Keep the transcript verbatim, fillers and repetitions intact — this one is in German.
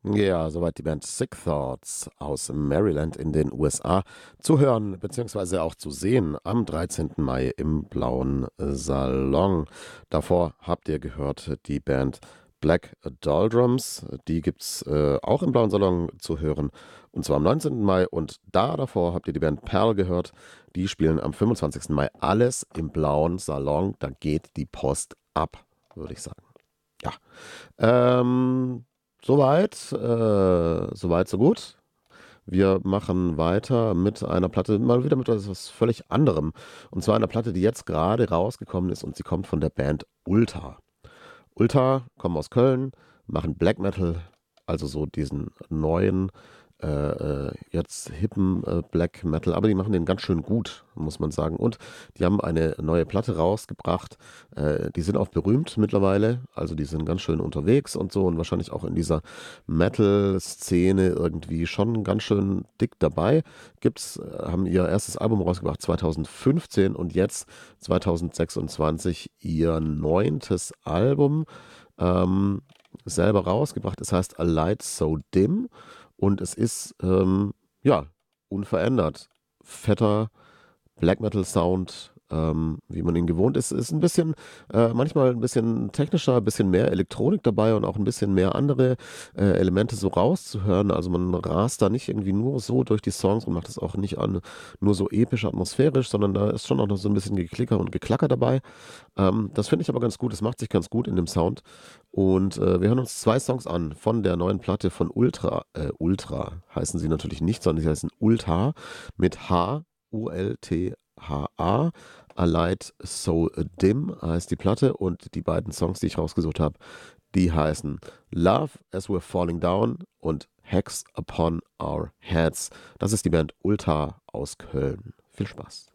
Ja, soweit die Band Sick Thoughts aus Maryland in den U S A zu hören, beziehungsweise auch zu sehen am dreizehnten Mai im Blauen Salon. Davor habt ihr gehört die Band Black Doldrums, die gibt's äh, auch im Blauen Salon zu hören, und zwar am neunzehnten Mai. Und da davor habt ihr die Band Pearl gehört, die spielen am fünfundzwanzigsten Mai alles im Blauen Salon. Da geht die Post ab, würde ich sagen. Ja. Ähm, soweit, äh, soweit, so gut. Wir machen weiter mit einer Platte, mal wieder mit etwas völlig anderem. Und zwar einer Platte, die jetzt gerade rausgekommen ist, und sie kommt von der Band Ulta. Ulta kommen aus Köln, machen Black Metal, also so diesen neuen, äh, äh, jetzt hippen äh, Black Metal, aber die machen den ganz schön gut, muss man sagen. Und die haben eine neue Platte rausgebracht. Äh, die sind auch berühmt mittlerweile, also die sind ganz schön unterwegs und so und wahrscheinlich auch in dieser Metal-Szene irgendwie schon ganz schön dick dabei. Gibt's, äh, haben ihr erstes Album rausgebracht zweitausendfünfzehn und jetzt zweitausendsechsundzwanzig ihr neuntes Album ähm, selber rausgebracht. Es heißt A Light So Dim und es ist ähm, ja unverändert. Fetter Black Metal Sound, ähm, wie man ihn gewohnt ist. Ist ein bisschen, äh, manchmal ein bisschen technischer, ein bisschen mehr Elektronik dabei und auch ein bisschen mehr andere äh, Elemente so rauszuhören. Also man rast da nicht irgendwie nur so durch die Songs und macht es auch nicht an, nur so episch, atmosphärisch, sondern da ist schon auch noch so ein bisschen Geklicker und Geklacker dabei. Ähm, das finde ich aber ganz gut. Das macht sich ganz gut in dem Sound. Und äh, wir hören uns zwei Songs an von der neuen Platte von Ultra. Äh, Ultra heißen sie natürlich nicht, sondern sie heißen Ulta mit H. U L T H A. A Light So Dim heißt die Platte und die beiden Songs, die ich rausgesucht habe, die heißen Love as We're Falling Down und Hex Upon Our Heads. Das ist die Band Ulta aus Köln. Viel Spaß.